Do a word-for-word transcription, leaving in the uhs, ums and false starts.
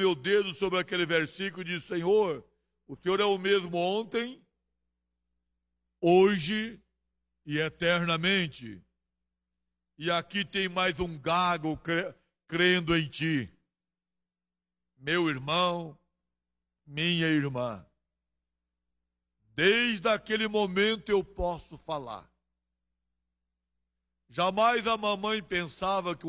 meu dedo sobre aquele versículo e disse: Senhor, o Senhor é o mesmo ontem, hoje e eternamente. E aqui tem mais um gago crendo em ti. Meu irmão, minha irmã, desde aquele momento eu posso falar. Jamais a mamãe pensava que